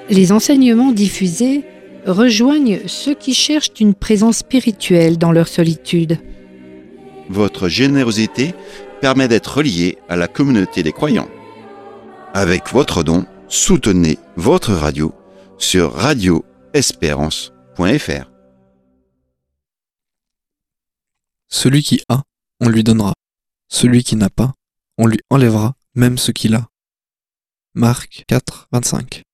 Les enseignements diffusés rejoignent ceux qui cherchent une présence spirituelle dans leur solitude. Votre générosité permet d'être relié à la communauté des croyants. Avec votre don, soutenez votre radio sur radioespérance.fr. Celui qui a, on lui donnera. Celui qui n'a pas, on lui enlèvera même ce qu'il a. Marc 4, 25.